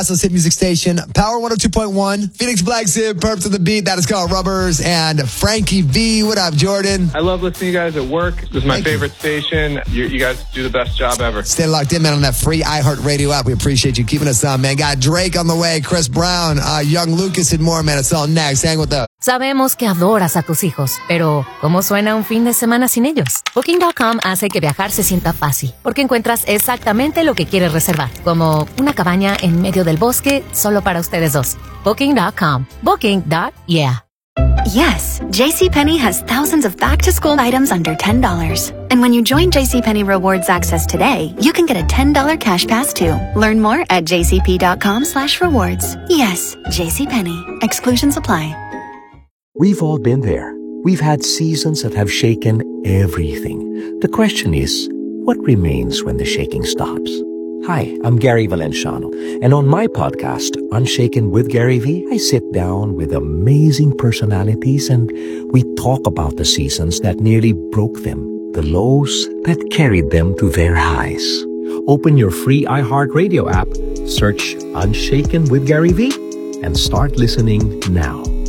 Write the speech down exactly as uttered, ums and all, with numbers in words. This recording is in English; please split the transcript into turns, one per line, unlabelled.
Hit Music Station, Power one oh two point one, Phoenix Black Zip, Perp to the Beat, that is called Rubbers, and Frankie V. What up, Jordan?
I love listening to you guys at work. This is my
Thank
favorite
you.
station. You, you guys do the best job ever.
Stay locked in, man, on that free iHeartRadio app. We appreciate you keeping us on, man. Got Drake on the way, Chris Brown, uh, Young Lucas, and more, man. It's all next. Hang with us.
Sabemos que adoras a tus hijos, pero ¿cómo suena un fin de semana sin ellos? Booking punto com hace que viajar se sienta fácil, porque encuentras exactamente lo que quieres reservar, como una cabaña en medio del bosque solo para ustedes dos. Booking punto com. Booking. Yeah.
Yes, JCPenney has thousands of back-to-school items under ten dollars. And when you join JCPenney Rewards Access today, you can get a ten dollars cash pass too. Learn more at jcp.com slash rewards. Yes, JCPenney. Exclusions apply.
We've all been there. We've had seasons that have shaken everything. The question is, what remains when the shaking stops? Hi, I'm Gary Valenciano, and on my podcast, Unshaken with Gary V, I sit down with amazing personalities and we talk about the seasons that nearly broke them, the lows that carried them to their highs. Open your free iHeartRadio app, search Unshaken with Gary V, and start listening now.